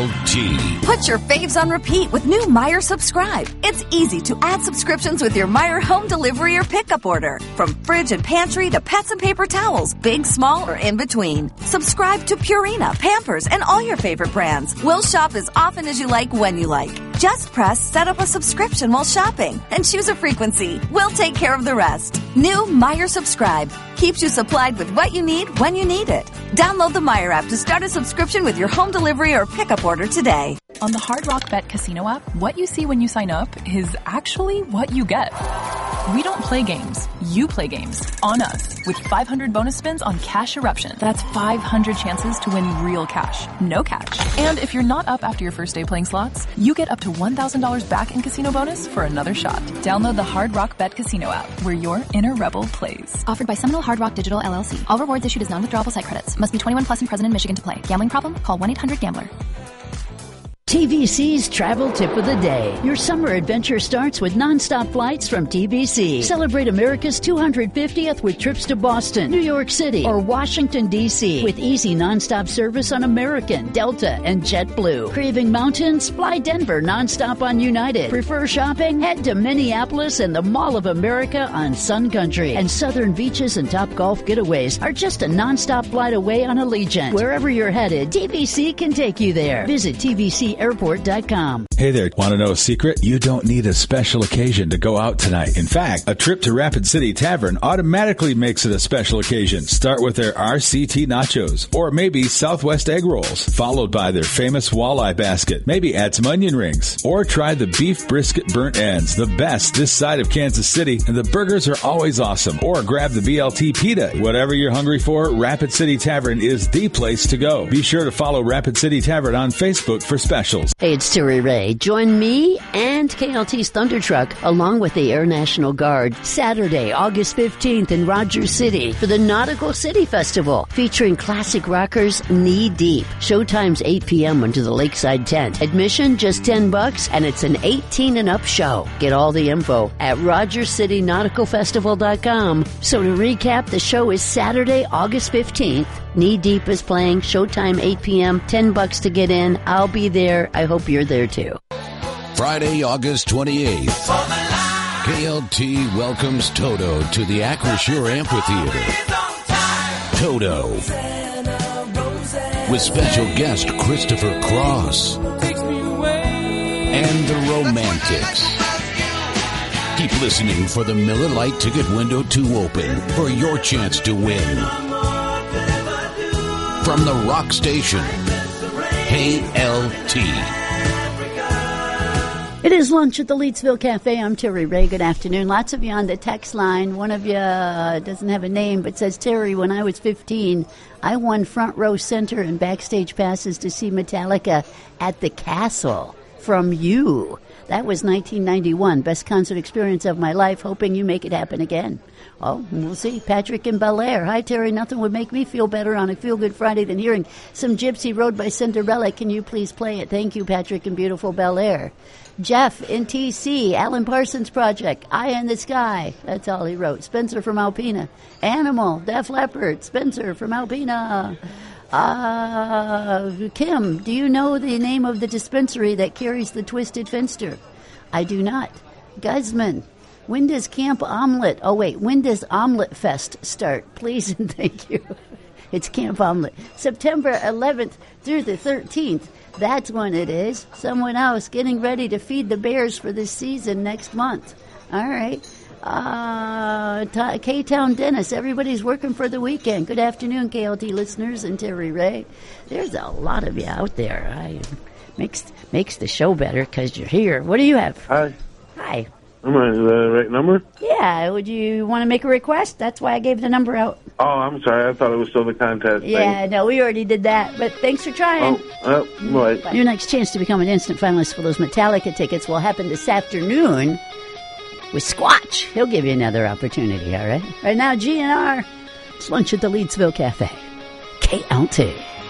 KLT. Put your faves on repeat with new Meijer Subscribe. It's easy to add subscriptions with your Meijer home delivery or pickup order. From fridge and pantry to pets and paper towels, big, small, or in between. Subscribe to Purina, Pampers, and all your favorite brands. We'll shop as often as you like when you like. Just press set up a subscription while shopping and choose a frequency. We'll take care of the rest. New Meijer Subscribe keeps you supplied with what you need when you need it. Download the Meijer app to start a subscription with your home delivery or pickup order today. On the Hard Rock Bet Casino app, what you see when you sign up is actually what you get. We don't play games. You play games. On us. With 500 bonus spins on Cash Eruption. That's 500 chances to win real cash. No catch. And if you're not up after your first day playing slots, you get up to $1,000 back in casino bonus for another shot. Download the Hard Rock Bet Casino app, where your inner rebel plays. Offered by Seminole Hard Rock Digital LLC. All rewards issued as non-withdrawable site credits. Must be 21 plus and present in Michigan to play. Gambling problem? Call 1-800-GAMBLER. TVC's Travel Tip of the Day. Your summer adventure starts with nonstop flights from TVC. Celebrate America's 250th with trips to Boston, New York City, or Washington, D.C. with easy nonstop service on American, Delta, and JetBlue. Craving mountains? Fly Denver nonstop on United. Prefer shopping? Head to Minneapolis and the Mall of America on Sun Country. And southern beaches and top golf getaways are just a nonstop flight away on Allegiant. Wherever you're headed, TVC can take you there. Visit TVCairport.com. Hey there, want to know a secret? You don't need a special occasion to go out tonight. In fact, a trip to Rapid City Tavern automatically makes it a special occasion. Start with their RCT nachos, or maybe Southwest egg rolls, followed by their famous walleye basket. Maybe add some onion rings, or try the beef brisket burnt ends, the best this side of Kansas City, and the burgers are always awesome. Or grab the BLT pita. Whatever you're hungry for, Rapid City Tavern is the place to go. Be sure to follow Rapid City Tavern on Facebook for specials. Hey, it's Terry Ray. Join me and KLT's Thunder Truck along with the Air National Guard Saturday, August 15th in Rogers City for the Nautical City Festival, featuring classic rockers Knee Deep. Showtime's 8 p.m. into the Lakeside Tent. Admission just $10, and it's an 18 and up show. Get all the info at RogersCityNauticalFestival.com. So to recap, the show is Saturday, August 15th. Knee Deep is playing. Showtime 8 p.m. $10 to get in. I'll be there. I hope you're there too. Friday, August 28th. KLT welcomes Toto to the Acrisure Amphitheater. Toto. With special guest Christopher Cross. And the Romantics. Keep listening for the Miller Lite ticket window to open for your chance to win. From the Rock Station, KLT. It is lunch at the Leedsville Cafe. I'm Terry Ray. Good afternoon. Lots of you on the text line. One of you doesn't have a name, but says, Terry, when I was 15, I won front row center and backstage passes to see Metallica at the Castle from you. That was 1991. Best concert experience of my life. Hoping you make it happen again. Oh, we'll see. Patrick in Bel Air. Hi, Terry. Nothing would make me feel better on a Feel-Good Friday than hearing some Gypsy Road by Cinderella. Can you please play it? Thank you, Patrick in beautiful Bel Air. Jeff in TC. Alan Parsons Project. Eye in the Sky. That's all he wrote. Spencer from Alpena. Animal. Def Leppard. Spencer from Alpena. Kim, do you know the name of the dispensary that carries the Twisted Finster? I do not. Guzman. When does Camp Omelet? Oh, wait. When does Omelet Fest start? Please and thank you. It's Camp Omelet. September 11th through the 13th. That's when it is. Someone else getting ready to feed the bears for this season next month. All right. K-Town Dennis. Everybody's working for the weekend. Good afternoon, KLT listeners and Terry Ray. There's a lot of you out there. Makes the show better because you're here. What do you have? Hi. Hi. Am I the right number? Yeah. Would you want to make a request? That's why I gave the number out. Oh, I'm sorry. I thought it was still the contest Yeah, thing. no, we already did that. But thanks for trying. Right. Your next chance to become an instant finalist for those Metallica tickets will happen this afternoon with Squatch. He'll give you another opportunity, all right? Right now, GNR. It's lunch at the Leedsville Cafe. KLT.